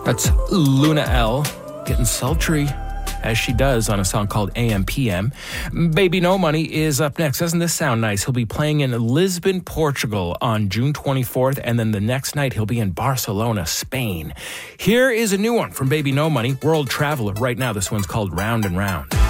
That's Luna L getting sultry as she does on a song called AM/PM. Baby No Money is up next. Doesn't this sound nice? He'll be playing in Lisbon, Portugal on June 24th, and then the next night he'll be in Barcelona, Spain. Here is a new one from Baby No Money, World Traveler. Right now, this one's called Round and Round.